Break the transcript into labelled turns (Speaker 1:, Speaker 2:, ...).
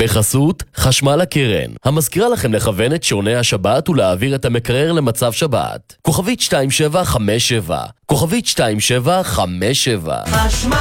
Speaker 1: בחסות חשמל הקרן, המזכירה לכם לכוון את שעוני השבת ולהעביר את המקרר למצב שבת. כוכבית 2757, כוכבית 2757.
Speaker 2: חשמל